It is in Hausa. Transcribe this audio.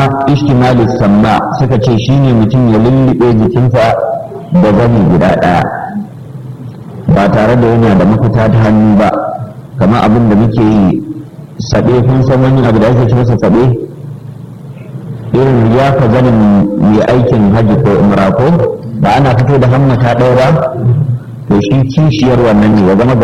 ishtimali samma suka ce shine mutum ya lullube jikinsa da gani guda ɗaya ba tare da yana da mafita ta hannu ba, kamar abin da muke yi saɓe. kun san wani abu da ake ce masa saɓe, irin ya fa zanin mai aikin hajji ko umra ko ba ana fito da hammata ɗaya ba, to shi kishiyar wannan ne ya zama